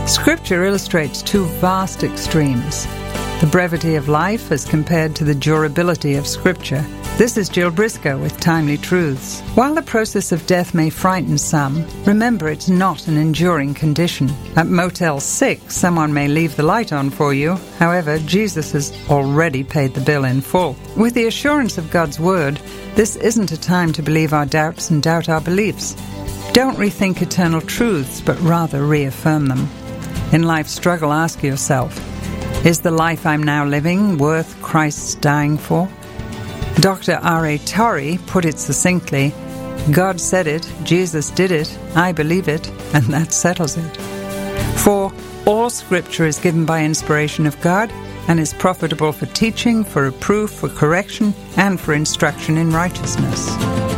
Scripture illustrates two vast extremes: the brevity of life as compared to the durability of Scripture. This is Jill Briscoe with Timely Truths. While the process of death may frighten some, remember it's not an enduring condition. At Motel 6, someone may leave the light on for you. However, Jesus has already paid the bill in full. With the assurance of God's Word, this isn't a time to believe our doubts and doubt our beliefs. Don't rethink eternal truths, but rather reaffirm them. In life's struggle, ask yourself, is the life I'm now living worth Christ's dying for? Dr. R.A. Torrey put it succinctly, God said it, Jesus did it, I believe it, and that settles it. For all Scripture is given by inspiration of God and is profitable for teaching, for reproof, for correction, and for instruction in righteousness.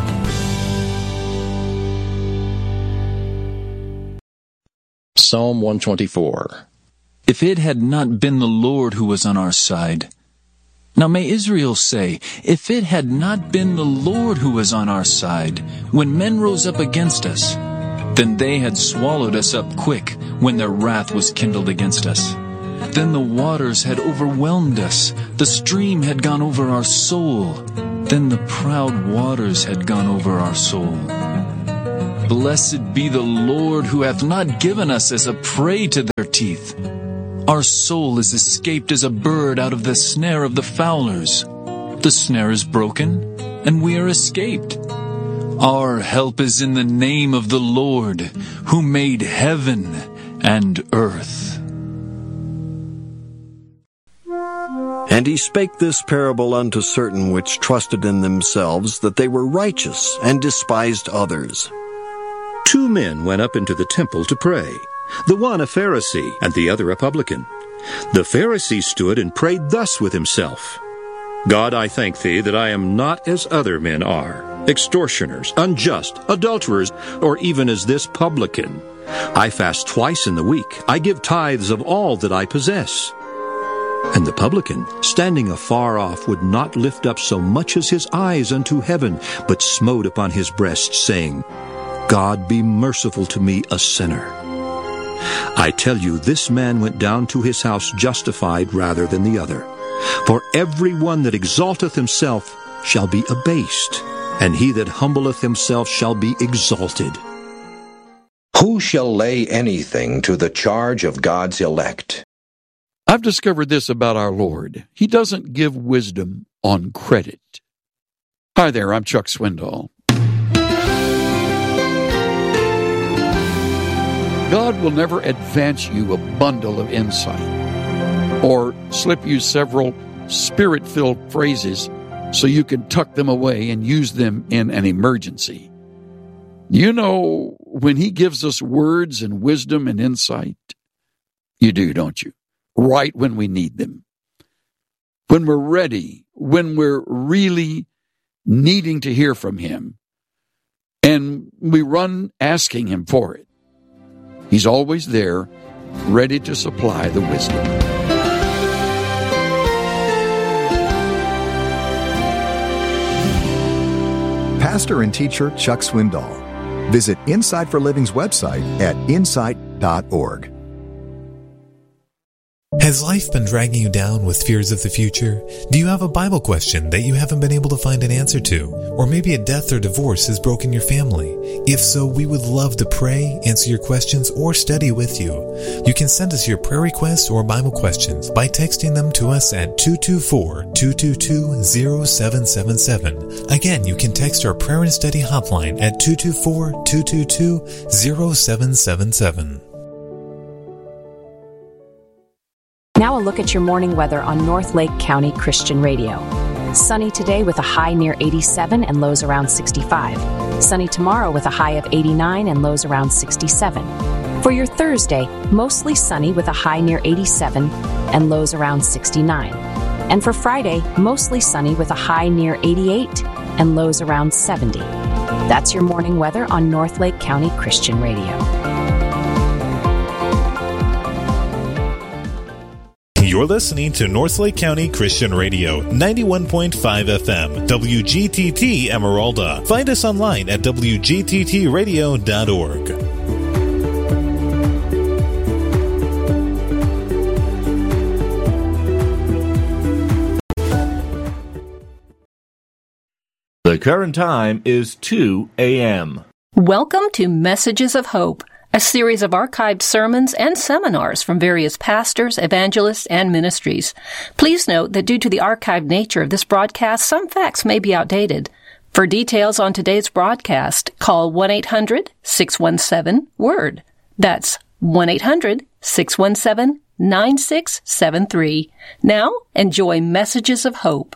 Psalm 124. If it had not been the Lord who was on our side. Now may Israel say, if it had not been the Lord who was on our side, when men rose up against us, then they had swallowed us up quick when their wrath was kindled against us. Then the waters had overwhelmed us, the stream had gone over our soul, then the proud waters had gone over our soul. Blessed be the Lord who hath not given us as a prey to their teeth. Our soul is escaped as a bird out of the snare of the fowlers. The snare is broken, and we are escaped. Our help is in the name of the Lord, who made heaven and earth. And he spake this parable unto certain which trusted in themselves that they were righteous, and despised others. 2 men went up into the temple to pray, the one a Pharisee, and the other a publican. The Pharisee stood and prayed thus with himself, God, I thank thee that I am not as other men are, extortioners, unjust, adulterers, or even as this publican. I fast twice in the week. I give tithes of all that I possess. And the publican, standing afar off, would not lift up so much as his eyes unto heaven, but smote upon his breast, saying, God, be merciful to me, a sinner. I tell you, this man went down to his house justified rather than the other. For every one that exalteth himself shall be abased, and he that humbleth himself shall be exalted. Who shall lay anything to the charge of God's elect? I've discovered this about our Lord. He doesn't give wisdom on credit. Hi there, I'm Chuck Swindoll. God will never advance you a bundle of insight or slip you several spirit-filled phrases so you can tuck them away and use them in an emergency. You know, when He gives us words and wisdom and insight, you do, don't you? Right when we need them. When we're ready, when we're really needing to hear from Him, and we run asking Him for it. He's always there, ready to supply the wisdom. Pastor and teacher Chuck Swindoll. Visit Insight for Living's website at insight.org. Has life been dragging you down with fears of the future? Do you have a Bible question that you haven't been able to find an answer to? Or maybe a death or divorce has broken your family? If so, we would love to pray, answer your questions, or study with you. You can send us your prayer requests or Bible questions by texting them to us at 224-222-0777. Again, you can text our prayer and study hotline at 224-222-0777. Now a look at your morning weather on North Lake County Christian Radio. Sunny today with a high near 87 and lows around 65. Sunny tomorrow with a high of 89 and lows around 67. For your Thursday, mostly sunny with a high near 87 and lows around 69. And for Friday, mostly sunny with a high near 88 and lows around 70. That's your morning weather on North Lake County Christian Radio. You're listening to North Lake County Christian Radio, 91.5 FM, WGTT Emeralda. Find us online at WGTTradio.org. current time is 2 a.m. Welcome to Messages of Hope, a series of archived sermons and seminars from various pastors, evangelists, and ministries. Please note that due to the archived nature of this broadcast, some facts may be outdated. For details on today's broadcast, call 1-800-617-WORD. That's 1-800-617-9673. Now, enjoy Messages of Hope.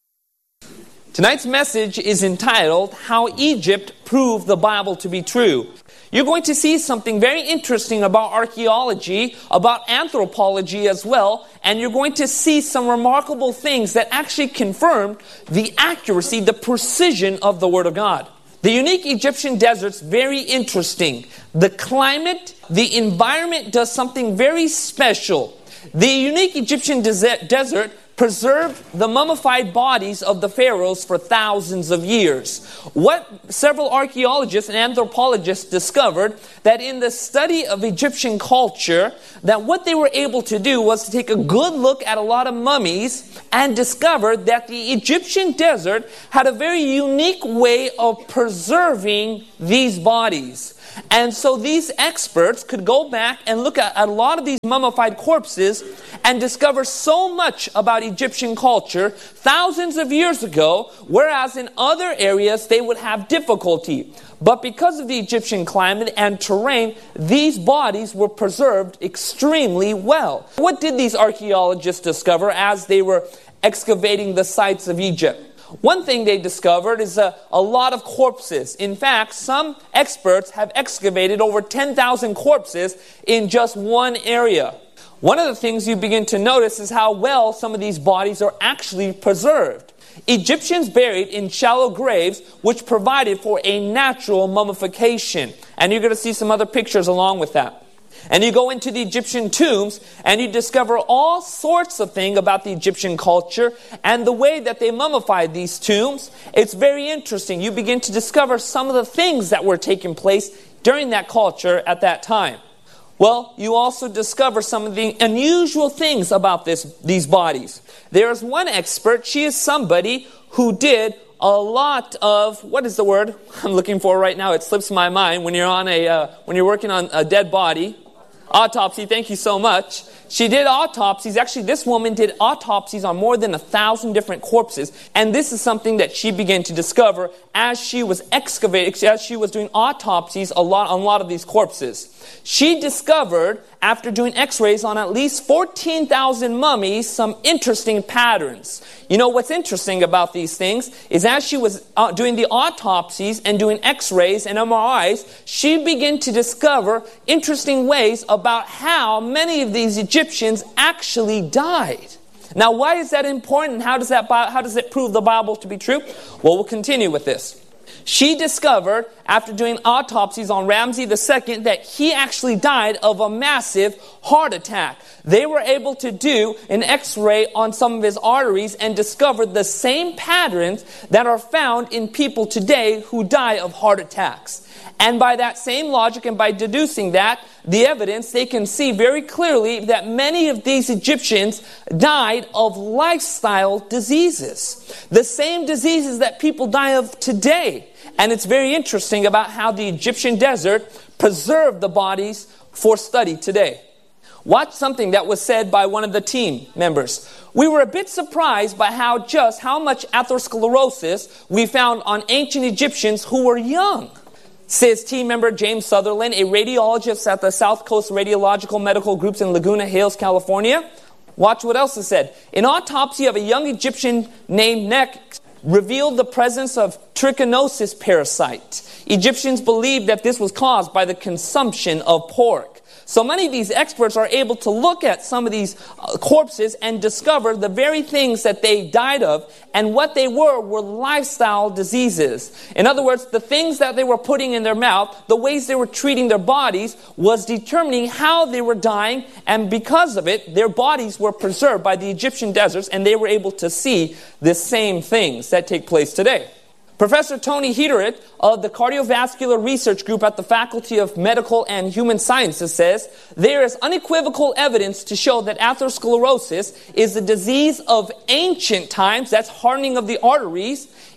Tonight's message is entitled, How Egypt Proved the Bible to be True. You're going to see something very interesting about archaeology, about anthropology as well, and you're going to see some remarkable things that actually confirm the accuracy, the precision of the Word of God. The unique Egyptian desert's very interesting. The climate, the environment does something very special. The unique Egyptian desert preserved the mummified bodies of the pharaohs for thousands of years. What several archaeologists and anthropologists discovered, that in the study of Egyptian culture, that what they were able to do was to take a good look at a lot of mummies and discover that the Egyptian desert had a very unique way of preserving these bodies. And so these experts could go back and look at a lot of these mummified corpses and discover so much about Egyptian culture thousands of years ago, whereas in other areas they would have difficulty. But because of the Egyptian climate and terrain, these bodies were preserved extremely well. What did these archaeologists discover as they were excavating the sites of Egypt? One thing they discovered is a lot of corpses. In fact, some experts have excavated over 10,000 corpses in just one area. One of the things you begin to notice is how well some of these bodies are actually preserved. Egyptians buried in shallow graves, which provided for a natural mummification. And you're going to see some other pictures along with that. And you go into the Egyptian tombs and you discover all sorts of things about the Egyptian culture and the way that they mummified these tombs. It's very interesting. You begin to discover some of the things that were taking place during that culture at that time. Well, you also discover some of the unusual things about these bodies. There is one expert. She is somebody who did a lot of, what is the word I'm looking for right now? It slips my mind when you're working on a dead body. Autopsy, thank you so much. She did autopsies. Actually, this woman did autopsies on more than 1,000 different corpses. And this is something that she began to discover as she was excavating, as she was doing autopsies on a lot of these corpses. She discovered, after doing x-rays on at least 14,000 mummies, some interesting patterns. You know what's interesting about these things is as she was doing the autopsies and doing x-rays and MRIs, she began to discover interesting ways about how many of these Egyptians actually died. Now, why is that important? How does it prove the Bible to be true? Well, we'll continue with this. She discovered, after doing autopsies on Ramses II, that he actually died of a massive heart attack. They were able to do an x-ray on some of his arteries and discovered the same patterns that are found in people today who die of heart attacks. And by that same logic and by deducing that, the evidence, they can see very clearly that many of these Egyptians died of lifestyle diseases. The same diseases that people die of today. And it's very interesting about how the Egyptian desert preserved the bodies for study today. Watch something that was said by one of the team members. We were a bit surprised by how much atherosclerosis we found on ancient Egyptians who were young. Says team member James Sutherland, a radiologist at the South Coast Radiological Medical Groups in Laguna Hills, California. Watch what else is said. An autopsy of a young Egyptian named Nek revealed the presence of trichinosis parasite. Egyptians believed that this was caused by the consumption of pork. So many of these experts are able to look at some of these corpses and discover the very things that they died of, and what they were lifestyle diseases. In other words, the things that they were putting in their mouth, the ways they were treating their bodies, was determining how they were dying, and because of it, their bodies were preserved by the Egyptian deserts, and they were able to see the same things that take place today. Professor Tony Hederit of the Cardiovascular Research Group at the Faculty of Medical and Human Sciences says, there is unequivocal evidence to show that atherosclerosis is a disease of ancient times, that's hardening of the arteries,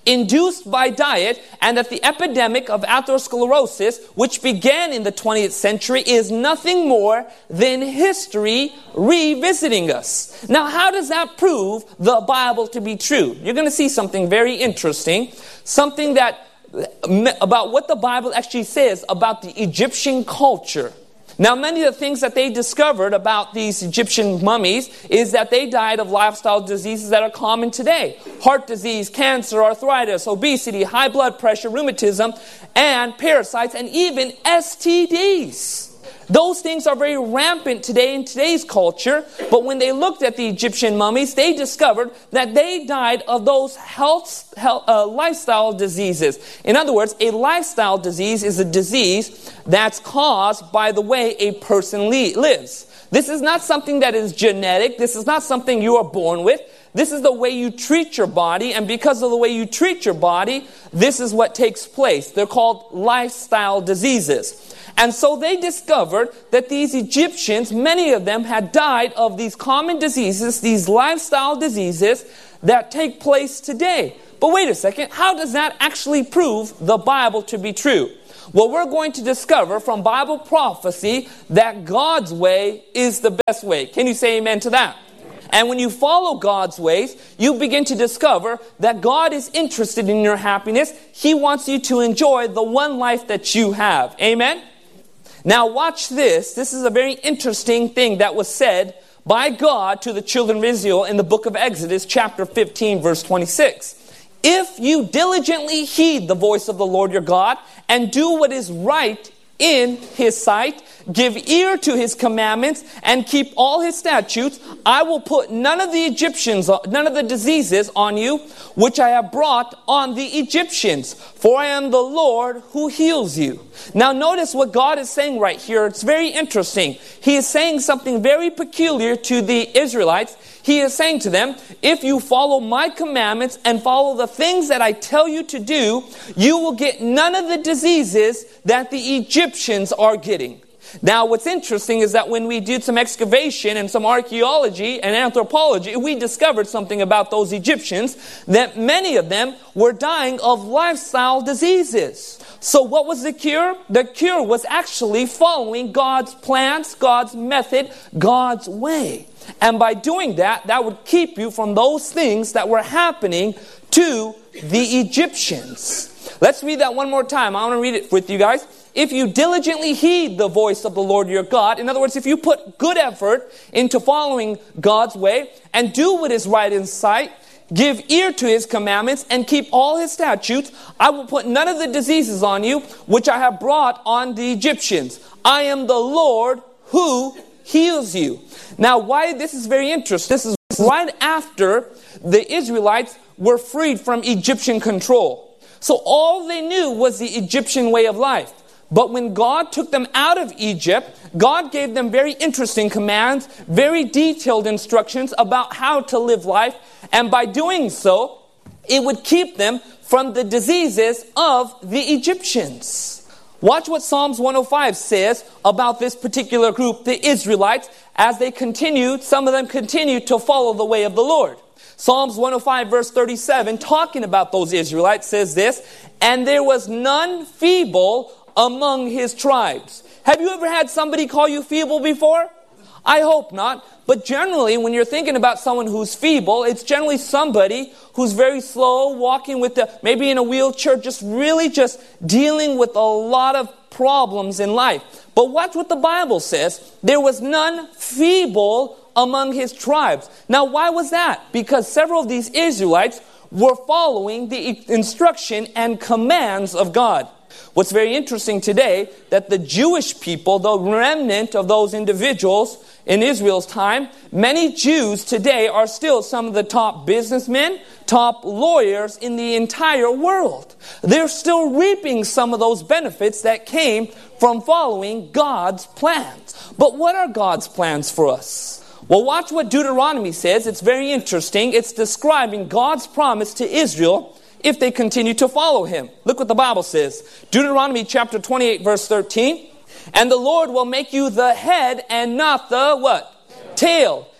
induced by diet, and that the epidemic of atherosclerosis, which began in the 20th century, is nothing more than history revisiting us. Now, how does that prove the Bible to be true? You're going to see something very interesting, something that about what the Bible actually says about the Egyptian culture. Now, many of the things that they discovered about these Egyptian mummies is that they died of lifestyle diseases that are common today. Heart disease, cancer, arthritis, obesity, high blood pressure, rheumatism, and parasites, and even STDs. Those things are very rampant today in today's culture, but when they looked at the Egyptian mummies, they discovered that they died of those lifestyle diseases. In other words, a lifestyle disease is a disease that's caused by the way a person lives. This is not something that is genetic. This is not something you are born with. This is the way you treat your body, and because of the way you treat your body, this is what takes place. They're called lifestyle diseases. And so they discovered that these Egyptians, many of them had died of these common diseases, these lifestyle diseases that take place today. But wait a second, how does that actually prove the Bible to be true? Well, we're going to discover from Bible prophecy that God's way is the best way. Can you say amen to that? And when you follow God's ways, you begin to discover that God is interested in your happiness. He wants you to enjoy the one life that you have. Amen? Now watch this. This is a very interesting thing that was said by God to the children of Israel in the book of Exodus, chapter 15, verse 26. If you diligently heed the voice of the Lord your God and do what is right in His sight, give ear to His commandments, and keep all His statutes, I will put none of the diseases on you, which I have brought on the Egyptians, for I am the Lord who heals you. Now notice what God is saying right here. It's very interesting. He is saying something very peculiar to the Israelites. He is saying to them, if you follow my commandments and follow the things that I tell you to do, you will get none of the diseases that the Egyptians are getting. Now, what's interesting is that when we did some excavation and some archaeology and anthropology, we discovered something about those Egyptians, that many of them were dying of lifestyle diseases. So what was the cure? The cure was actually following God's plans, God's method, God's way. And by doing that, that would keep you from those things that were happening to the Egyptians. Let's read that one more time. I want to read it with you guys. If you diligently heed the voice of the Lord your God, in other words, if you put good effort into following God's way and do what is right in sight, give ear to His commandments and keep all His statutes, I will put none of the diseases on you which I have brought on the Egyptians. I am the Lord who heals you. Now, why this is very interesting. This is right after the Israelites were freed from Egyptian control. So all they knew was the Egyptian way of life. But when God took them out of Egypt, God gave them very interesting commands, very detailed instructions about how to live life. And by doing so, it would keep them from the diseases of the Egyptians. Watch what Psalms 105 says about this particular group, the Israelites, as they continued, some of them continued to follow the way of the Lord. Psalms 105 verse 37, talking about those Israelites, says this, and there was none feeble among his tribes. Have you ever had somebody call you feeble before? I hope not. But generally, when you're thinking about someone who's feeble, it's generally somebody who's very slow, walking with maybe in a wheelchair, just dealing with a lot of problems in life. But watch what the Bible says. There was none feeble among his tribes. Now, why was that? Because several of these Israelites were following the instruction and commands of God. What's very interesting today, that the Jewish people, the remnant of those individuals in Israel's time, many Jews today are still some of the top businessmen, top lawyers in the entire world. They're still reaping some of those benefits that came from following God's plans. But what are God's plans for us? Well, watch what Deuteronomy says. It's very interesting. It's describing God's promise to Israel if they continue to follow Him. Look what the Bible says. Deuteronomy chapter 28 verse 13. And the Lord will make you the head and not the what? Tail.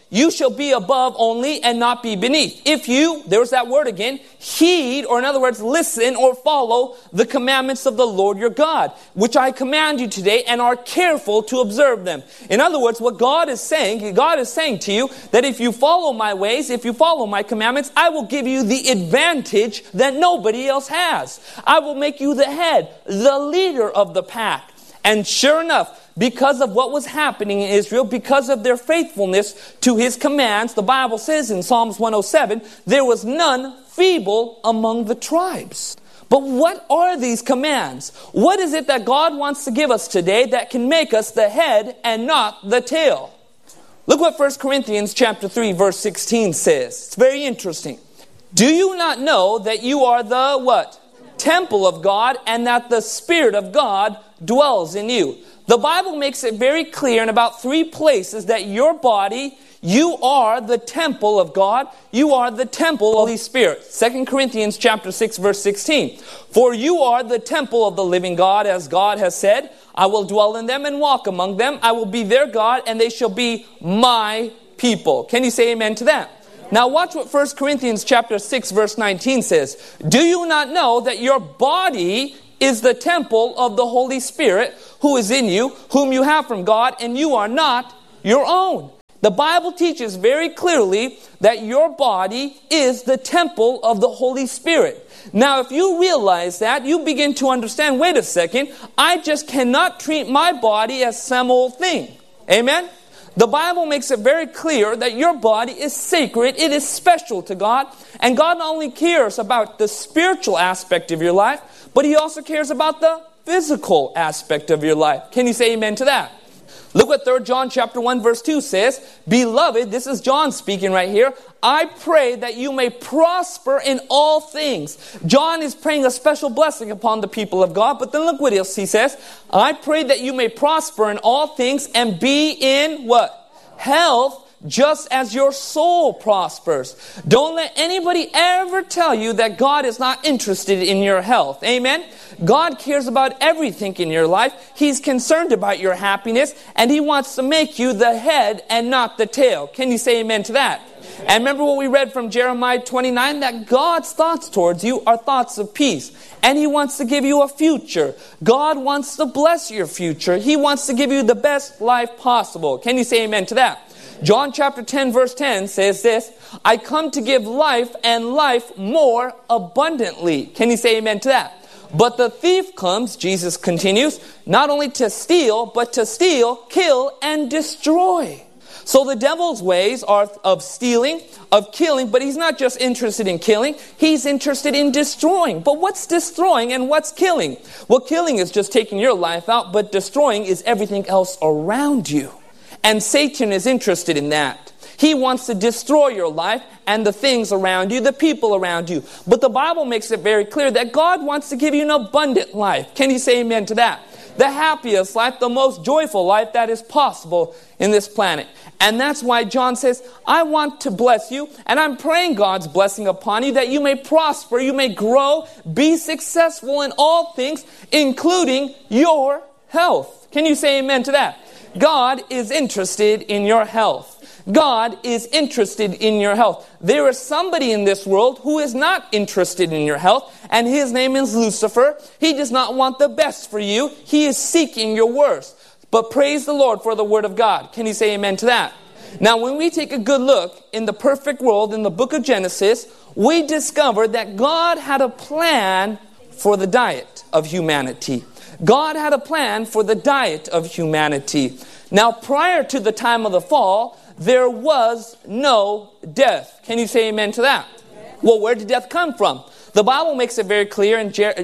you shall be above only and not be beneath. If you, there's that word again, heed, or in other words, listen or follow the commandments of the Lord your God, which I command you today, and are careful to observe them. In other words, what God is saying to you that if you follow my ways, if you follow my commandments, I will give you the advantage that nobody else has. I will make you the head, the leader of the pack. And sure enough, because of what was happening in Israel, because of their faithfulness to his commands, the Bible says in Psalms 107, there was none feeble among the tribes. But what are these commands? What is it that God wants to give us today that can make us the head and not the tail? Look what 1 Corinthians chapter 3 verse 16 says. It's very interesting. Do you not know that you are the what? Temple of God, and that the Spirit of God dwells in you? The Bible makes it very clear in about 3 places that your body, you are the temple of God. You are the temple of the Holy Spirit. 2 Corinthians chapter 6 verse 16. For you are the temple of the living God, as God has said, I will dwell in them and walk among them. I will be their God, and they shall be my people. Can you say amen to that? Now watch what 1 Corinthians chapter 6 verse 19 says. Do you not know that your body is the temple of the Holy Spirit who is in you, whom you have from God, and you are not your own? The Bible teaches very clearly that your body is the temple of the Holy Spirit. Now, if you realize that, you begin to understand, wait a second, I just cannot treat my body as some old thing. Amen? The Bible makes it very clear that your body is sacred, it is special to God, and God not only cares about the spiritual aspect of your life, but He also cares about the physical aspect of your life. Can you say amen to that? Look what 3 John chapter 1 verse 2 says. Beloved, this is John speaking right here, I pray that you may prosper in all things. John is praying a special blessing upon the people of God, but then look what else he says. I pray that you may prosper in all things and be in what? Health, just as your soul prospers. Don't let anybody ever tell you that God is not interested in your health. Amen? God cares about everything in your life. He's concerned about your happiness, and He wants to make you the head and not the tail. Can you say amen to that? And remember what we read from Jeremiah 29, that God's thoughts towards you are thoughts of peace. And He wants to give you a future. God wants to bless your future. He wants to give you the best life possible. Can you say amen to that? John chapter 10 verse 10 says this, I come to give life and life more abundantly. Can you say amen to that? But the thief comes, Jesus continues, not only to steal, but to steal, kill, and destroy. So the devil's ways are of stealing, of killing, but he's not just interested in killing, he's interested in destroying. But what's destroying and what's killing? Well, killing is just taking your life out, but destroying is everything else around you. And Satan is interested in that. He wants to destroy your life and the things around you, the people around you. But the Bible makes it very clear that God wants to give you an abundant life. Can you say amen to that? The happiest life, the most joyful life that is possible in this planet. And that's why John says, I want to bless you, and I'm praying God's blessing upon you, that you may prosper, you may grow, be successful in all things, including your health. Can you say amen to that? God is interested in your health. God is interested in your health. There is somebody in this world who is not interested in your health, and his name is Lucifer. He does not want the best for you. He is seeking your worst. But praise the Lord for the Word of God. Can you say amen to that? Now, when we take a good look in the perfect world, in the book of Genesis, we discover that God had a plan for the diet of humanity. God had a plan for the diet of humanity. Now, prior to the time of the fall, there was no death. Can you say amen to that? Well, where did death come from? The Bible makes it very clear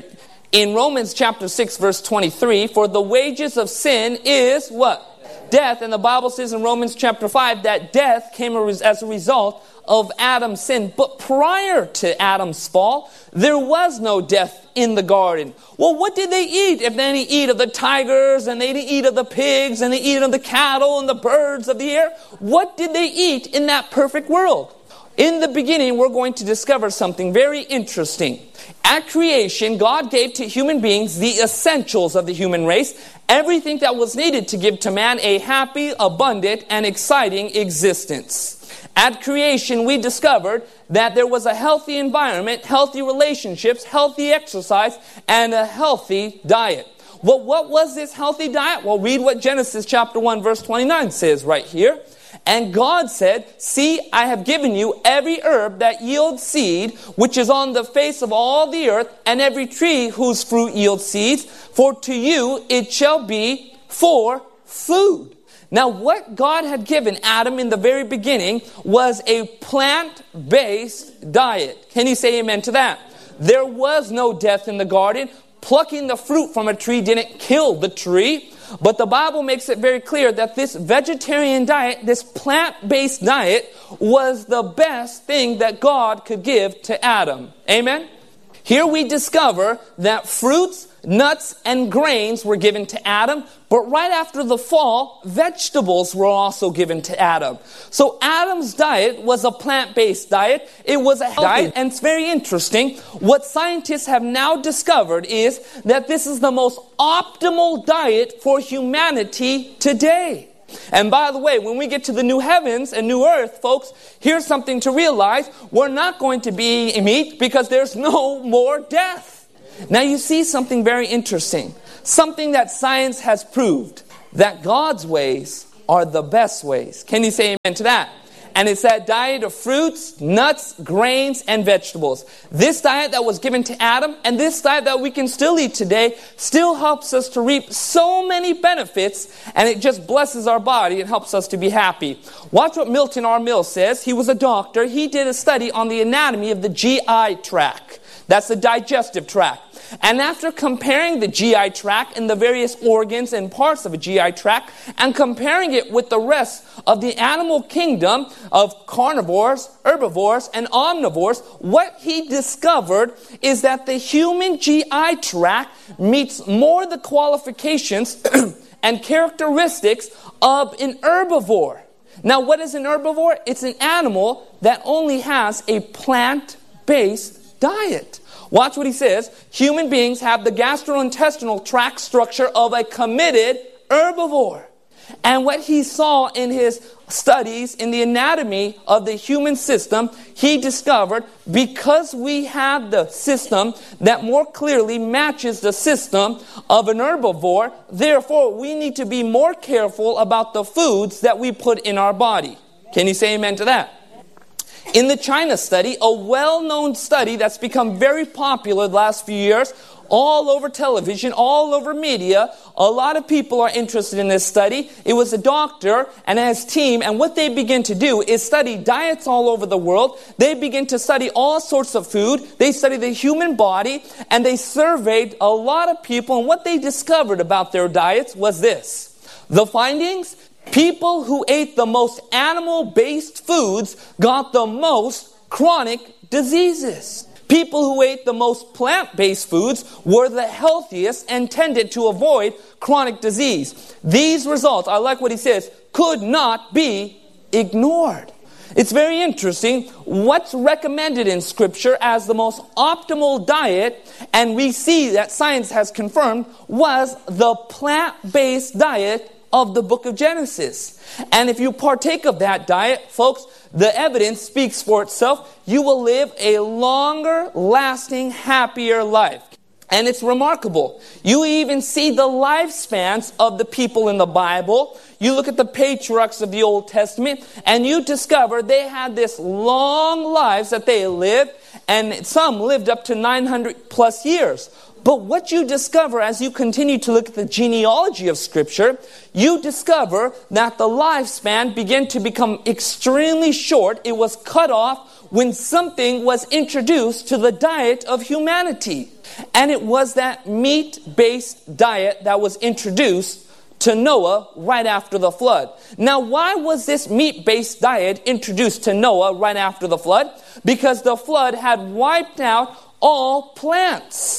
in Romans chapter 6, verse 23, for the wages of sin is what? Death. And the Bible says in Romans chapter 5 that death came as a result of Adam's sin. But prior to Adam's fall, there was no death in the garden. Well, what did they eat? If they didn't eat of the tigers, and they didn't eat of the pigs, and they eat of the cattle and the birds of the air, what did they eat in that perfect world? in the beginning, we're going to discover something very interesting. At creation, God gave to human beings the essentials of the human race, everything that was needed to give to man a happy, abundant, and exciting existence. At creation, we discovered that there was a healthy environment, healthy relationships, healthy exercise, and a healthy diet. Well, what was this healthy diet? Well, read what Genesis chapter 1, verse 29 says right here. And God said, "See, I have given you every herb that yields seed, which is on the face of all the earth, and every tree whose fruit yields seeds, for to you it shall be for food." Now, what God had given Adam in the very beginning was a plant-based diet. Can you say amen to that? There was no death in the garden. Plucking the fruit from a tree didn't kill the tree. But the Bible makes it very clear that this vegetarian diet, this plant-based diet, was the best thing that God could give to Adam. Amen? Here we discover that fruits, nuts, and grains were given to Adam, but right after the fall, vegetables were also given to Adam. So Adam's diet was a plant-based diet. It was a healthy diet, and it's very interesting. What scientists have now discovered is that this is the most optimal diet for humanity today. And by the way, when we get to the new heavens and new earth, folks, here's something to realize. We're not going to be meat because there's no more death. Now you see something very interesting. Something that science has proved. That God's ways are the best ways. Can you say amen to that? And it's that diet of fruits, nuts, grains, and vegetables. This diet that was given to Adam and this diet that we can still eat today still helps us to reap so many benefits, and it just blesses our body and helps us to be happy. Watch what Milton R. Mills says. He was a doctor. He did a study on the anatomy of the GI tract. That's the digestive tract. And after comparing the GI tract and the various organs and parts of a GI tract and comparing it with the rest of the animal kingdom of carnivores, herbivores, and omnivores, what he discovered is that the human GI tract meets more the qualifications and characteristics of an herbivore. Now, what is an herbivore? It's an animal that only has a plant-based diet. Watch what he says. Human beings have the gastrointestinal tract structure of a committed herbivore. And what he saw in his studies in the anatomy of the human system, he discovered because we have the system that more clearly matches the system of an herbivore, therefore we need to be more careful about the foods that we put in our body. Can you say amen to that? In the China study, a well-known study that's become very popular the last few years, all over television, all over media, a lot of people are interested in this study. It was a doctor and his team, and what they begin to do is study diets all over the world. They begin to study all sorts of food. They study the human body, and they surveyed a lot of people, and what they discovered about their diets was this. The findings? People who ate the most animal-based foods got the most chronic diseases. People who ate the most plant-based foods were the healthiest and tended to avoid chronic disease. These results, I like what he says, could not be ignored. It's very interesting. What's recommended in Scripture as the most optimal diet, and we see that science has confirmed, was the plant-based diet of the book of Genesis. And if you partake of that diet, folks, the evidence speaks for itself. You will live a longer, lasting, happier life. And it's remarkable. You even see the lifespans of the people in the Bible. You look at the patriarchs of the Old Testament, and you discover they had this long lives that they lived, and some lived up to 900 plus years. But what you discover as you continue to look at the genealogy of Scripture, you discover that the lifespan began to become extremely short. It was cut off when something was introduced to the diet of humanity. And it was that meat-based diet that was introduced to Noah right after the flood. Now, why was this meat-based diet introduced to Noah right after the flood? Because the flood had wiped out all plants.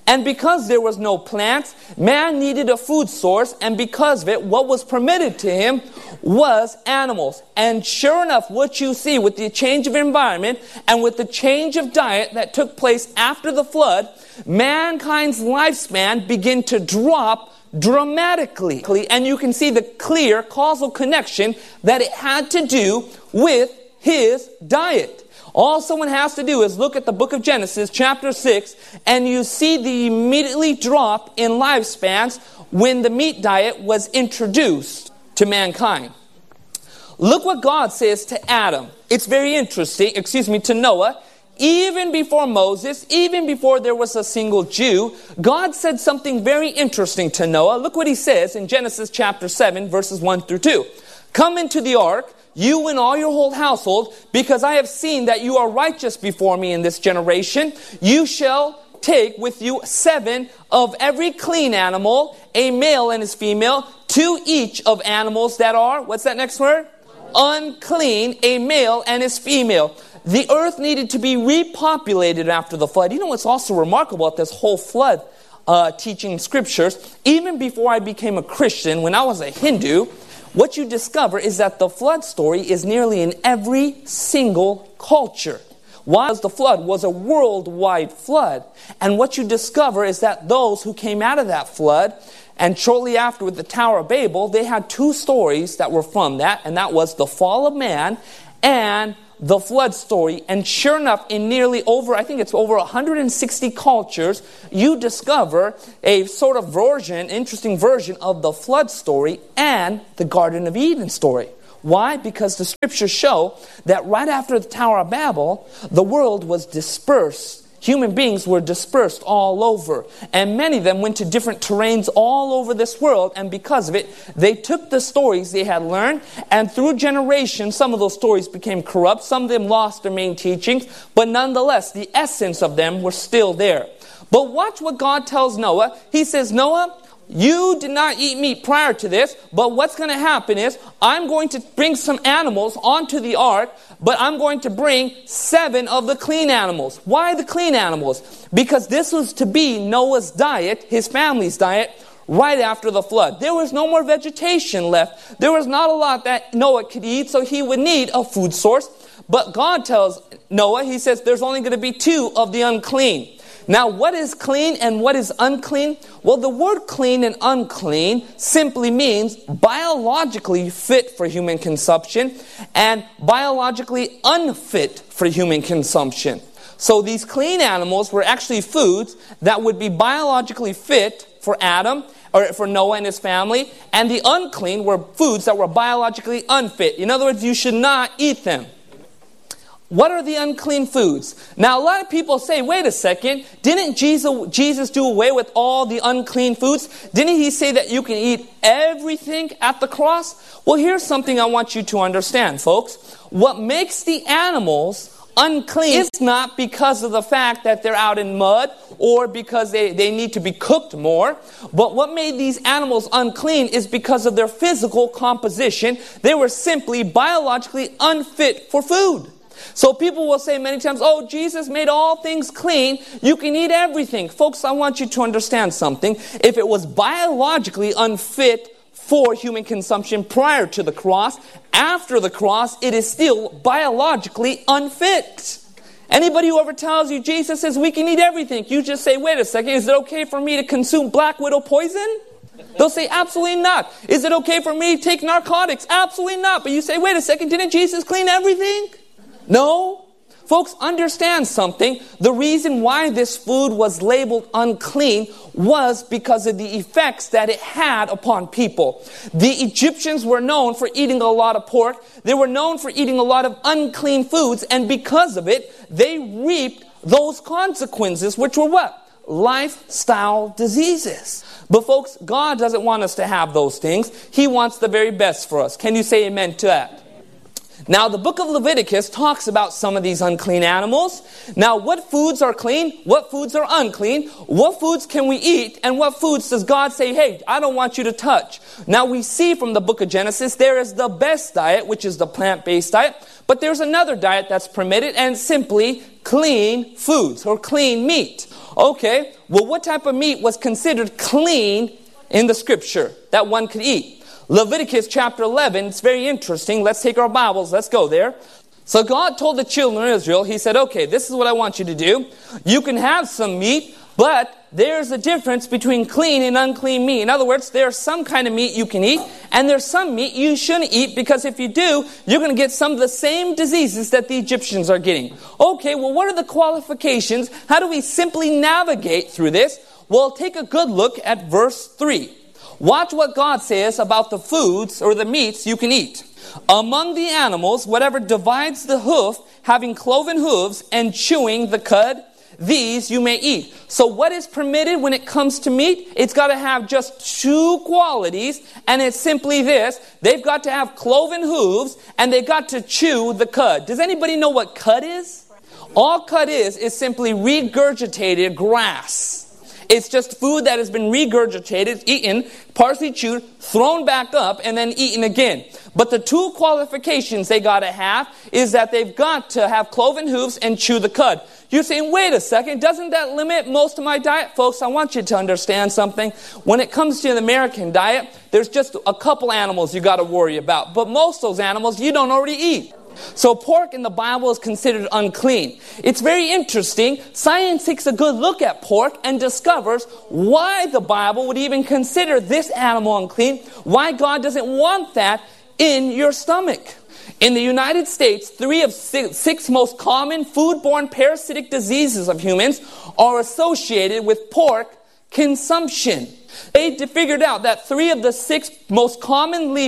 And because there was no plants, man needed a food source, and because of it, what was permitted to him was animals. And sure enough, what you see with the change of environment and with the change of diet that took place after the flood, mankind's lifespan began to drop dramatically. And you can see the clear causal connection that it had to do with his diet. All someone has to do is look at the book of Genesis, chapter 6, and you see the immediately drop in lifespans when the meat diet was introduced to mankind. Look what God says to Adam. It's very interesting, to Noah. Even before Moses, even before there was a single Jew, God said something very interesting to Noah. Look what he says in Genesis chapter 7, verses 1 through 2. Come into the ark, you and all your whole household, because I have seen that you are righteous before me in this generation. You shall take with you 7 of every clean animal, a male and his female, 2 each of animals that are, what's that next word? Unclean, a male and his female. The earth needed to be repopulated after the flood. You know what's also remarkable about this whole flood teaching scriptures? Even before I became a Christian, when I was a Hindu, what you discover is that the flood story is nearly in every single culture. Why? Because the flood was a worldwide flood. And what you discover is that those who came out of that flood, and shortly after with the Tower of Babel, they had 2 stories that were from that, and that was the fall of man and the flood story. And sure enough, in nearly over 160 cultures, you discover a sort of interesting version of the flood story and the Garden of Eden story. Why? Because the scriptures show that right after the Tower of Babel, the world was dispersed. Human beings were dispersed all over. And many of them went to different terrains all over this world. And because of it, they took the stories they had learned. And through generations, some of those stories became corrupt. Some of them lost their main teachings. But nonetheless, the essence of them were still there. But watch what God tells Noah. He says, Noah, you did not eat meat prior to this, but what's going to happen is I'm going to bring some animals onto the ark, but I'm going to bring 7 of the clean animals. Why the clean animals? Because this was to be Noah's diet, his family's diet, right after the flood. There was no more vegetation left. There was not a lot that Noah could eat, so he would need a food source. But God tells Noah, he says, there's only going to be 2 of the unclean. Now, what is clean and what is unclean? Well, the word clean and unclean simply means biologically fit for human consumption and biologically unfit for human consumption. So these clean animals were actually foods that would be biologically fit for Adam or for Noah and his family, and the unclean were foods that were biologically unfit. In other words, you should not eat them. What are the unclean foods? Now, a lot of people say, wait a second, didn't Jesus do away with all the unclean foods? Didn't he say that you can eat everything at the cross? Well, here's something I want you to understand, folks. What makes the animals unclean is not because of the fact that they're out in mud or because they need to be cooked more. But what made these animals unclean is because of their physical composition. They were simply biologically unfit for food. So people will say many times, oh, Jesus made all things clean. You can eat everything. Folks, I want you to understand something. If it was biologically unfit for human consumption prior to the cross, after the cross, it is still biologically unfit. Anybody who ever tells you Jesus says we can eat everything, you just say, wait a second, is it okay for me to consume black widow poison? They'll say, absolutely not. Is it okay for me to take narcotics? Absolutely not. But you say, wait a second, didn't Jesus clean everything? No. Folks, understand something. The reason why this food was labeled unclean was because of the effects that it had upon people. The Egyptians were known for eating a lot of pork. They were known for eating a lot of unclean foods. And because of it, they reaped those consequences, which were what? Lifestyle diseases. But folks, God doesn't want us to have those things. He wants the very best for us. Can you say amen to that? Now, the book of Leviticus talks about some of these unclean animals. Now, what foods are clean? What foods are unclean? What foods can we eat? And what foods does God say, hey, I don't want you to touch? Now, we see from the book of Genesis, there is the best diet, which is the plant-based diet. But there's another diet that's permitted, and simply clean foods or clean meat. Okay, well, what type of meat was considered clean in the scripture that one could eat? Leviticus chapter 11, it's very interesting. Let's take our Bibles, let's go there. So God told the children of Israel, He said, okay, this is what I want you to do. You can have some meat, but there's a difference between clean and unclean meat. In other words, there's some kind of meat you can eat, and there's some meat you shouldn't eat, because if you do, you're going to get some of the same diseases that the Egyptians are getting. Okay, well, what are the qualifications? How do we simply navigate through this? Well, take a good look at verse 3. Watch what God says about the foods or the meats you can eat. Among the animals, whatever divides the hoof, having cloven hooves and chewing the cud, these you may eat. So what is permitted when it comes to meat? It's got to have just two qualities, and it's simply this. They've got to have cloven hooves, and they've got to chew the cud. Does anybody know what cud is? All cud is simply regurgitated grass. It's just food that has been regurgitated, eaten, partially chewed, thrown back up, and then eaten again. But the two qualifications they got to have is that they've got to have cloven hooves and chew the cud. You're saying, wait a second, doesn't that limit most of my diet? Folks, I want you to understand something. When it comes to the American diet, there's just a couple animals you got to worry about. But most of those animals you don't already eat. So pork in the Bible is considered unclean. It's very interesting. Science takes a good look at pork and discovers why the Bible would even consider this animal unclean, why God doesn't want that in your stomach. In the United States, 3 of 6 most common foodborne parasitic diseases of humans are associated with pork consumption. They figured out that 3 of the 6 most common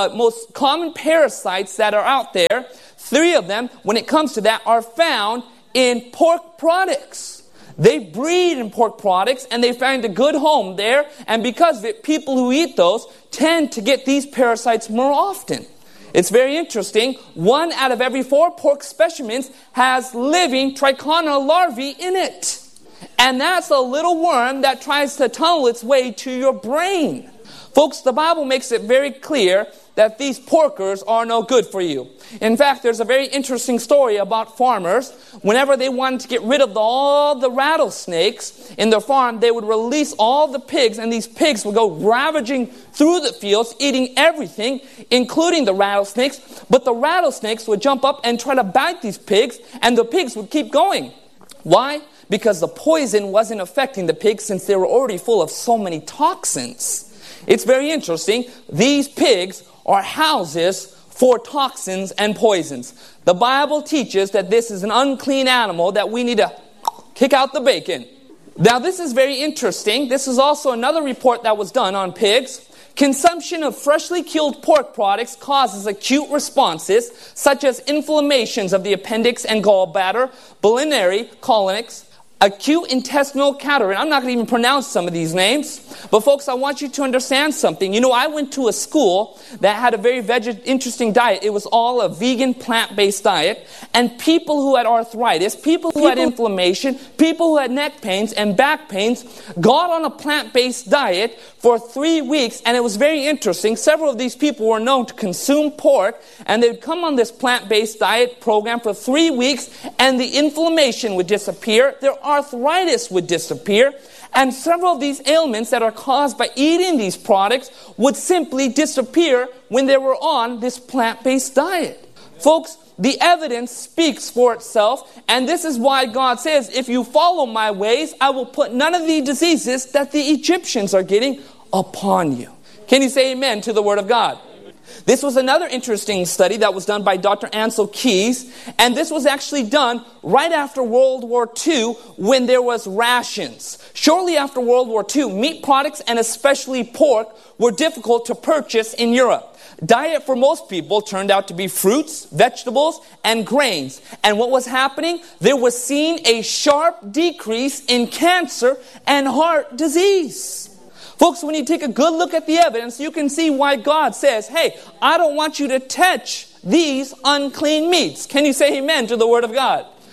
parasites that are out there, 3 of them, when it comes to that, are found in pork products. They breed in pork products, and they find a good home there, and because of it, people who eat those tend to get these parasites more often. It's very interesting. 1 out of every 4 pork specimens has living trichona larvae in it. And that's a little worm that tries to tunnel its way to your brain. Folks, the Bible makes it very clear that these porkers are no good for you. In fact, there's a very interesting story about farmers. Whenever they wanted to get rid of all the rattlesnakes in their farm, they would release all the pigs, and these pigs would go ravaging through the fields, eating everything, including the rattlesnakes. But the rattlesnakes would jump up and try to bite these pigs, and the pigs would keep going. Why? Because the poison wasn't affecting the pigs, since they were already full of so many toxins. It's very interesting. These pigs are houses for toxins and poisons. The Bible teaches that this is an unclean animal that we need to kick out the bacon. Now, this is very interesting. This is also another report that was done on pigs. Consumption of freshly killed pork products causes acute responses such as inflammations of the appendix and gallbladder, biliary colonics, acute intestinal cataract. I'm not going to even pronounce some of these names. But folks, I want you to understand something. You know, I went to a school that had a very interesting diet. It was all a vegan, plant-based diet. And people who had arthritis, people who had inflammation, people who had neck pains and back pains got on a plant-based diet for 3 weeks. And it was very interesting. Several of these people were known to consume pork. And they'd come on this plant-based diet program for 3 weeks. And the inflammation would disappear. Their arthritis would disappear, and several of these ailments that are caused by eating these products would simply disappear when they were on this plant-based diet. Folks, the evidence speaks for itself, and this is why God says, if you follow my ways, I will put none of the diseases that the Egyptians are getting upon you. Can you say amen to the word of God? This was another interesting study that was done by Dr. Ansel Keys, and this was actually done right after World War II when there was rations. Shortly after World War II, meat products and especially pork were difficult to purchase in Europe. Diet for most people turned out to be fruits, vegetables, and grains. And what was happening? There was seen a sharp decrease in cancer and heart disease. Folks, when you take a good look at the evidence, you can see why God says, hey, I don't want you to touch these unclean meats. Can you say amen to the word of God?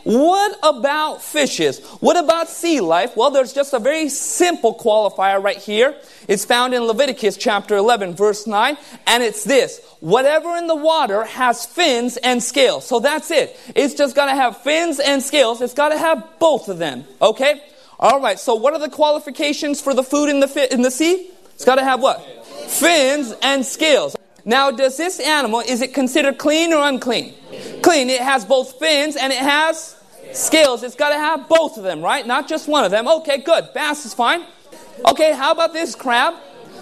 What about fishes? What about sea life? Well, there's just a very simple qualifier right here. It's found in Leviticus chapter 11, verse 9, and it's this: whatever in the water has fins and scales. So that's it. It's just got to have fins and scales. It's got to have both of them. Okay? All right, so what are the qualifications for the food in the sea? It's got to have what? Fins and scales. Now, does this animal, is it considered clean or unclean? Clean. It has both fins and it has scales. It's got to have both of them, right? Not just one of them. Okay, good. Bass is fine. Okay, how about this crab?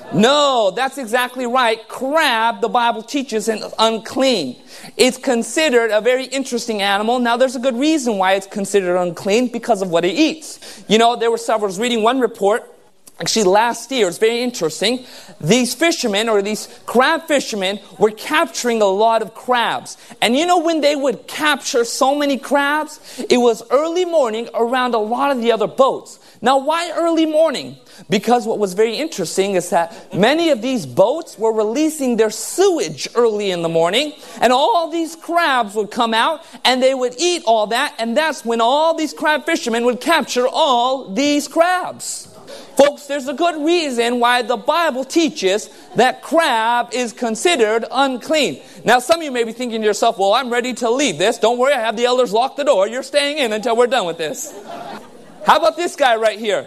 No, that's exactly right. Crab, the Bible teaches, is unclean. It's considered a very interesting animal. Now, there's a good reason why it's considered unclean, because of what it eats. You know, I was reading one report, actually last year. It's very interesting. These fishermen, or these crab fishermen, were capturing a lot of crabs. And you know when they would capture so many crabs? It was early morning around a lot of the other boats. Now, why early morning? Because what was very interesting is that many of these boats were releasing their sewage early in the morning, and all these crabs would come out and they would eat all that, and that's when all these crab fishermen would capture all these crabs. Folks, there's a good reason why the Bible teaches that crab is considered unclean. Now, some of you may be thinking to yourself, well, I'm ready to leave this. Don't worry, I have the elders lock the door. You're staying in until we're done with this. How about this guy right here?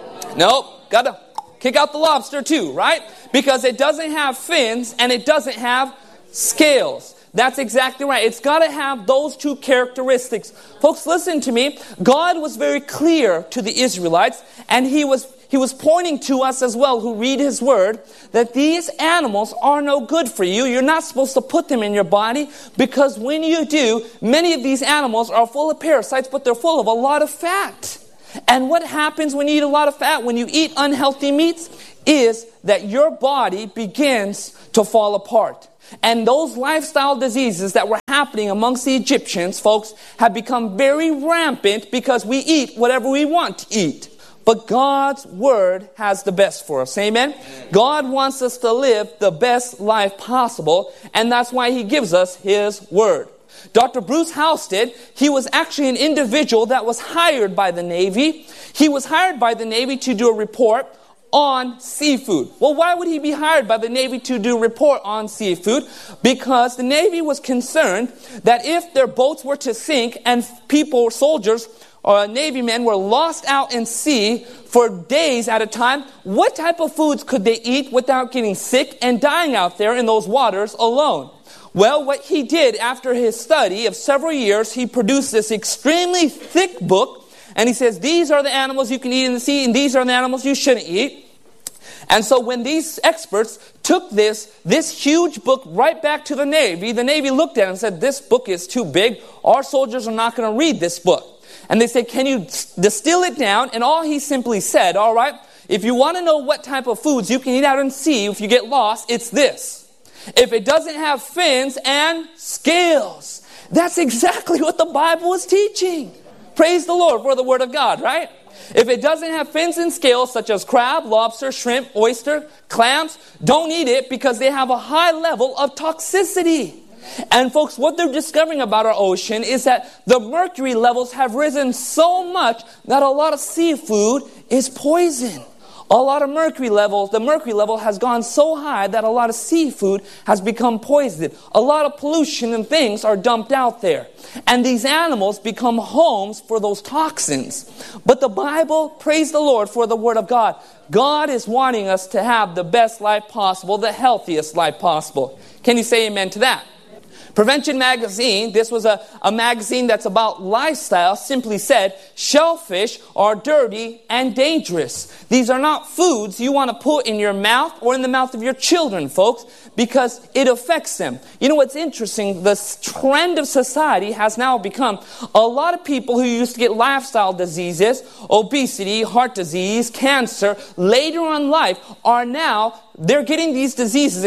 Nope, got to kick out the lobster too, right? Because it doesn't have fins and it doesn't have scales. That's exactly right. It's got to have those two characteristics. Folks, listen to me. God was very clear to the Israelites, and He was pointing to us as well who read His Word, that these animals are no good for you. You're not supposed to put them in your body, because when you do, many of these animals are full of parasites, but they're full of a lot of fat. And what happens when you eat a lot of fat, when you eat unhealthy meats, is that your body begins to fall apart. And those lifestyle diseases that were happening amongst the Egyptians, folks, have become very rampant because we eat whatever we want to eat. But God's Word has the best for us. Amen? God wants us to live the best life possible, and that's why He gives us His Word. Dr. Bruce Halstead, he was actually an individual that was hired by the Navy. He was hired by the Navy to do a report on seafood. Well, why would he be hired by the Navy to do a report on seafood? Because the Navy was concerned that if their boats were to sink and people, soldiers, or Navy men were lost out in sea for days at a time, what type of foods could they eat without getting sick and dying out there in those waters alone? Well, what he did after his study of several years, he produced this extremely thick book, and he says, these are the animals you can eat in the sea, and these are the animals you shouldn't eat. And so when these experts took this huge book right back to the Navy looked at it and said, this book is too big. Our soldiers are not going to read this book. And they said, can you distill it down? And all he simply said, all right, if you want to know what type of foods you can eat out in the sea if you get lost, it's this. If it doesn't have fins and scales. That's exactly what the Bible is teaching. Praise the Lord for the Word of God, right? If it doesn't have fins and scales, such as crab, lobster, shrimp, oyster, clams, don't eat it because they have a high level of toxicity. And folks, what they're discovering about our ocean is that the mercury levels have risen so much that a lot of seafood is poison. A lot of mercury levels, the mercury level has gone so high that a lot of seafood has become poisoned. A lot of pollution and things are dumped out there. And these animals become homes for those toxins. But the Bible, praise the Lord for the Word of God. God is wanting us to have the best life possible, the healthiest life possible. Can you say amen to that? Prevention Magazine, this was a magazine that's about lifestyle, simply said, shellfish are dirty and dangerous. These are not foods you want to put in your mouth or in the mouth of your children, folks, because it affects them. You know what's interesting? The trend of society has now become a lot of people who used to get lifestyle diseases, obesity, heart disease, cancer, later on in life are now they're getting these diseases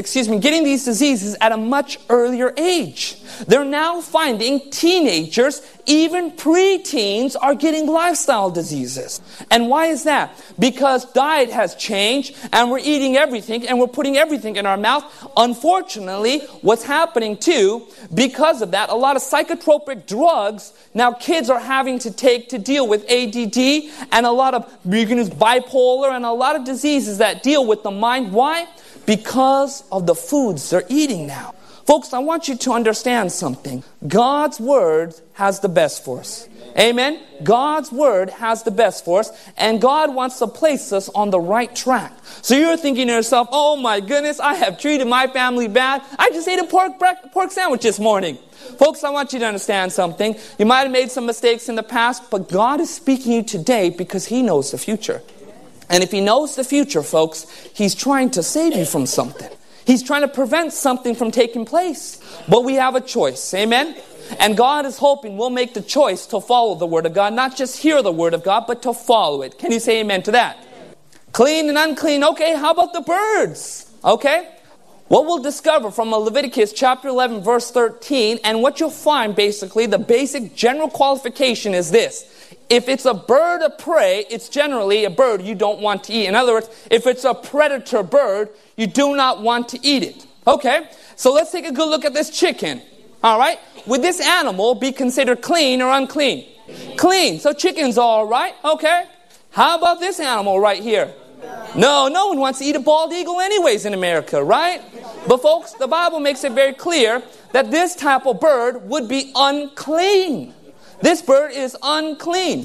at a much earlier age. They're now finding teenagers, even preteens, are getting lifestyle diseases. And why is that? Because diet has changed, and we're eating everything, and we're putting everything in our mouth. Unfortunately, what's happening too, because of that, a lot of psychotropic drugs now kids are having to take to deal with ADD, and a lot of, you can use bipolar, and a lot of diseases that deal with the mind. Why? Because of the foods they're eating now. Folks, I want you to understand something. God's Word has the best for us. Amen? God's Word has the best for us, and God wants to place us on the right track. So you're thinking to yourself, oh my goodness, I have treated my family bad. I just ate a pork sandwich this morning. Folks, I want you to understand something. You might have made some mistakes in the past, but God is speaking to you today because He knows the future. And if He knows the future, folks, He's trying to save you from something. He's trying to prevent something from taking place. But we have a choice. Amen? And God is hoping we'll make the choice to follow the Word of God. Not just hear the Word of God, but to follow it. Can you say amen to that? Clean and unclean. Okay, how about the birds? Okay? What we'll discover from Leviticus chapter 11, verse 13, and what you'll find basically, the basic general qualification is this. If it's a bird of prey, it's generally a bird you don't want to eat. In other words, if it's a predator bird, you do not want to eat it. Okay, so let's take a good look at this chicken. All right, would this animal be considered clean or unclean? Clean, so chicken's all right. Okay, how about this animal right here? No one wants to eat a bald eagle anyways in America, right? But folks, the Bible makes it very clear that this type of bird would be unclean. This bird is unclean.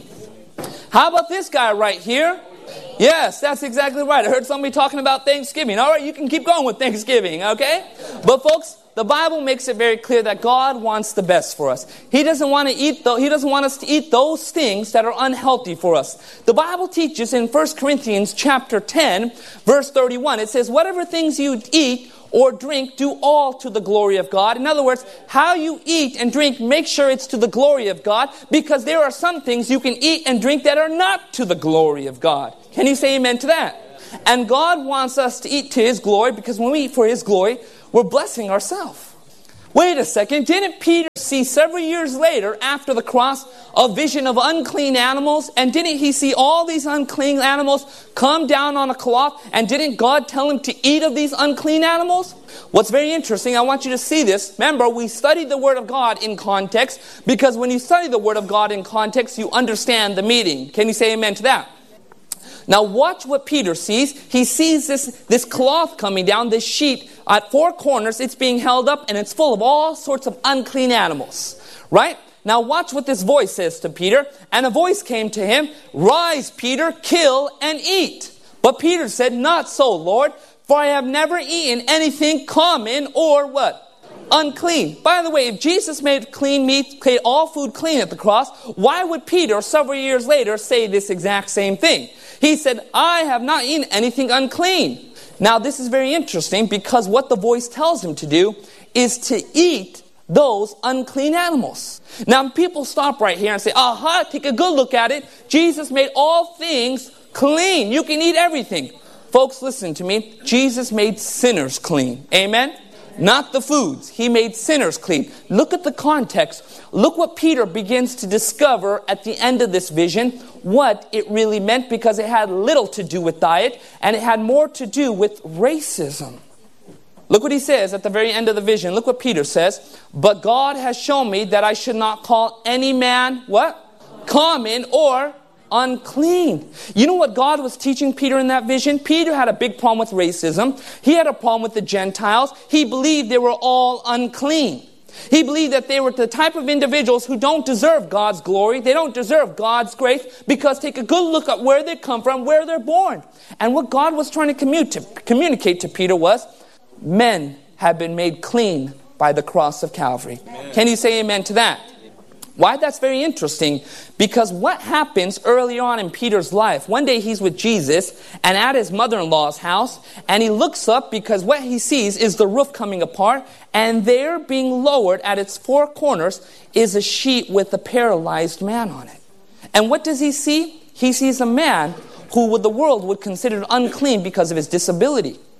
How about this guy right here? Yes, that's exactly right. I heard somebody talking about Thanksgiving. All right, you can keep going with Thanksgiving, okay? But folks, the Bible makes it very clear that God wants the best for us. He doesn't want us to eat those things that are unhealthy for us. The Bible teaches in 1 Corinthians chapter 10, verse 31, it says, whatever things you eat or drink, do all to the glory of God. In other words, how you eat and drink, make sure it's to the glory of God, because there are some things you can eat and drink that are not to the glory of God. Can you say amen to that? And God wants us to eat to His glory, because when we eat for His glory, we're blessing ourselves. Wait a second, didn't Peter see several years later after the cross a vision of unclean animals? And didn't he see all these unclean animals come down on a cloth? And didn't God tell him to eat of these unclean animals? What's very interesting, I want you to see this. Remember, we studied the Word of God in context, because when you study the Word of God in context, you understand the meaning. Can you say amen to that? Now watch what Peter sees. He sees this cloth coming down, this sheet at four corners. It's being held up, and it's full of all sorts of unclean animals. Right? Now watch what this voice says to Peter. And a voice came to him, rise, Peter, kill and eat. But Peter said, not so, Lord, for I have never eaten anything common or what? Unclean. By the way, if Jesus made clean meat, made all food clean at the cross, why would Peter several years later say this exact same thing? He said, I have not eaten anything unclean. Now this is very interesting, because what the voice tells him to do is to eat those unclean animals. Now people stop right here and say, aha, take a good look at it. Jesus made all things clean. You can eat everything. Folks, listen to me. Jesus made sinners clean. Amen? Not the foods. He made sinners clean. Look at the context. Look what Peter begins to discover at the end of this vision, what it really meant, because it had little to do with diet, and it had more to do with racism. Look what he says at the very end of the vision. Look what Peter says. But God has shown me that I should not call any man, what? Common or unclean. You know what God was teaching Peter in that vision? Peter had a big problem with racism. He had a problem with the Gentiles. He believed they were all unclean. He believed that they were the type of individuals who don't deserve God's glory. They don't deserve God's grace, because take a good look at where they come from, where they're born. And what God was trying to communicate to Peter was, men have been made clean by the cross of Calvary. Amen. Can you say amen to that? Why that's very interesting, because what happens early on in Peter's life, one day he's with Jesus and at his mother-in-law's house, and he looks up because what he sees is the roof coming apart, and there being lowered at its four corners is a sheet with a paralyzed man on it. And what does he see? He sees a man who the world would consider unclean because of his disability.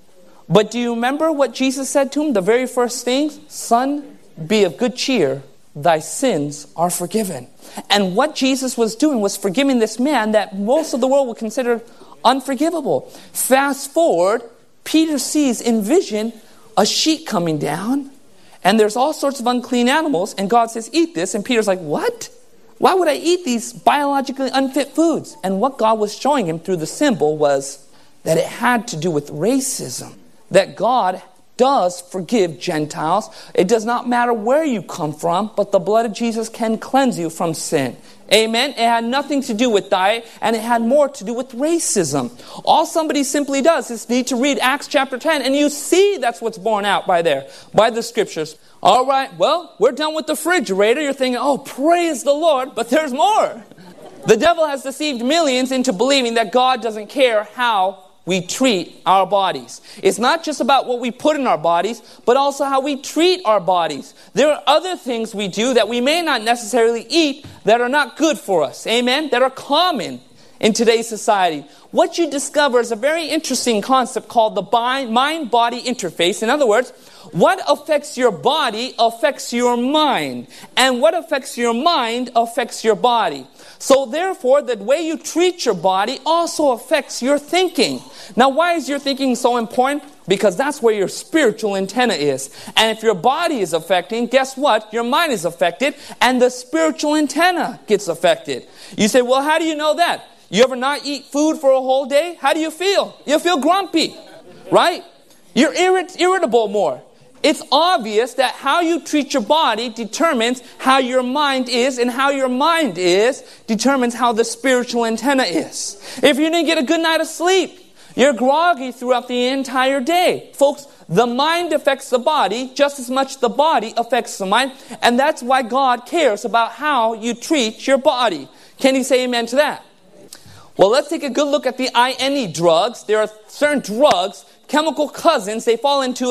But do you remember what Jesus said to him? The very first thing, son, be of good cheer. Thy sins are forgiven. And what Jesus was doing was forgiving this man that most of the world would consider unforgivable. Fast forward, Peter sees in vision a sheet coming down, and there's all sorts of unclean animals, and God says, eat this. And Peter's like, what? Why would I eat these biologically unfit foods? And what God was showing him through the symbol was that it had to do with racism. That God does forgive Gentiles. It does not matter where you come from, but the blood of Jesus can cleanse you from sin. Amen? It had nothing to do with diet, and it had more to do with racism. All somebody simply does is need to read Acts chapter 10, and you see that's what's borne out by there, by the scriptures. All right, well, we're done with the refrigerator. You're thinking, oh, praise the Lord, but there's more. The devil has deceived millions into believing that God doesn't care how we treat our bodies. It's not just about what we put in our bodies, but also how we treat our bodies. There are other things we do that we may not necessarily eat that are not good for us. Amen? That are common in today's society. What you discover is a very interesting concept called the mind-body interface. In other words, what affects your body affects your mind. And what affects your mind affects your body. So therefore, the way you treat your body also affects your thinking. Now, why is your thinking so important? Because that's where your spiritual antenna is. And if your body is affecting, guess what? Your mind is affected, and the spiritual antenna gets affected. You say, well, how do you know that? You ever not eat food for a whole day? How do you feel? You feel grumpy, right? You're irritable more. It's obvious that how you treat your body determines how your mind is, and how your mind is determines how the spiritual antenna is. If you didn't get a good night of sleep, you're groggy throughout the entire day. Folks, the mind affects the body just as much the body affects the mind, and that's why God cares about how you treat your body. Can you say amen to that? Well, let's take a good look at the INE drugs. There are certain drugs, chemical cousins. They fall into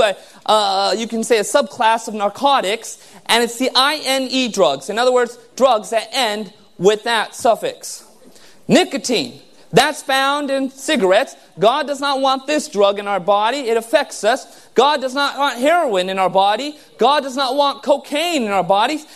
you can say a subclass of narcotics, and it's the INE drugs. In other words, drugs that end with that suffix. Nicotine. That's found in cigarettes. God does not want this drug in our body. It affects us. God does not want heroin in our body. God does not want cocaine in our bodies.